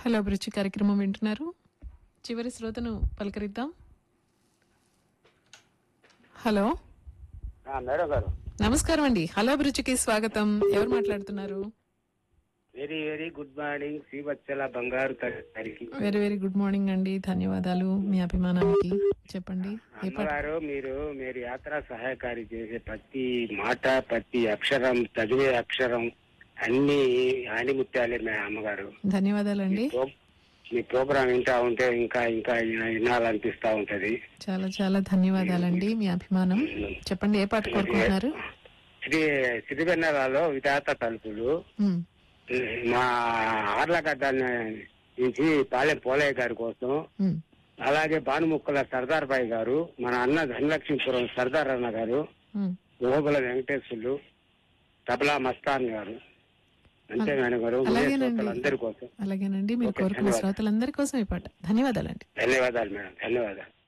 Hello అభిరుచి కార్యక్రమం వింటున్నారు. చివరి శ్రోతను పలకరిద్దాం. హలో, మేడం గారు నమస్కారం అండి. హలో అభిరుచికి స్వాగతం. ఎవరు మాట్లాడుతున్నారు? Very very good morning Srivatsala బంగారు గారికి. వెరీ వెరీ గుడ్ మార్నింగ్ అండి. ధన్యవాదాలు మీ అభిమానానికి. చెప్పండి ఏ పాట? అమ్మగారు మీరు యాత్రా సహాయకారి చేసే ప్రతి మాట, ప్రతి అక్షరం, చదివే అక్షరం అన్ని ఆణిముత్యాలే అమ్మగారు. ధన్యవాదాలండి. మీ ప్రోగ్రామ్ వింటా ఉంటే ఇంకా ఇంకా వినాలనిపిస్తా ఉంటది. చాలా చాలా ధన్యవాదాలండి మీ అభిమానం. చెప్పండి ఏ పాట కోరుకుంటున్నారు? సిరివెన్నెలలో విధాత తలుపులు మా ఆర్లగడ్డ నుంచి పాలెం పోలయ్య గారి కోసం, అలాగే భానుముక్కల సర్దార్ బాయ్ గారు, మన అన్న ధనలక్ష్మీపురం సర్దార్ అన్న గారు, ఓగుల వెంకటేశ్వర్లు, తబలా మస్తాన్ గారు, అంతే మేడం గారు. అందరి కోసం. అలాగేనండి, మీరు కోరుకున్న శ్రోతలందరి కోసం ఈ పాట. ధన్యవాదాలండి. ధన్యవాదాలు మేడం, ధన్యవాదాలు.